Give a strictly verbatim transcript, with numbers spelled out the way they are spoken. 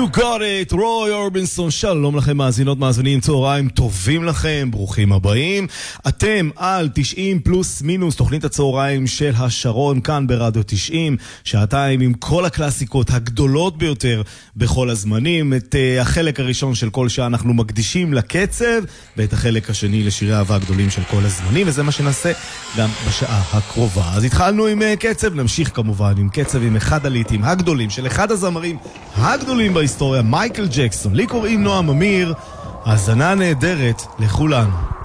You got it, רוי אורבינסון. שלום לכם מאזינות מאזינים, צהריים טובים לכם, ברוכים הבאים. אתם על תשעים פלוס מינוס, תוכנית הצהריים של השרון כאן ברדיו תשעים, שעתיים עם כל הקלאסיקות הגדולות ביותר בכל הזמנים. את uh, החלק הראשון של כל שעה אנחנו מקדישים לקצב, ואת החלק השני לשירי אהבה הגדולים של כל הזמנים, וזה מה שנעשה גם בשעה הקרובה. אז התחלנו עם uh, קצב, נמשיך כמובן עם קצב עם אחד הליטים הגדולים של אחד הזמרים הגדולים בהיסטוריה, מייקל ג'קסון. לי קוראים נועם אמיר. האזנה נהדרת לכולנו.